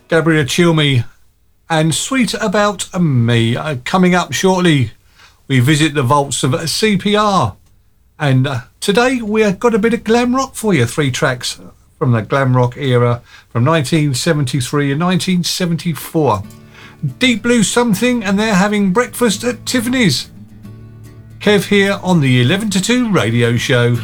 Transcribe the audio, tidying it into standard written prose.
Gabriella Cilmi and Sweet About Me. Coming up shortly, we visit the vaults of CPR. And today we've got a bit of glam rock for you. 3 tracks from the glam rock era from 1973 and 1974. Deep Blue Something, and they're having breakfast at Tiffany's. Kev here on the 11 to 2 radio show.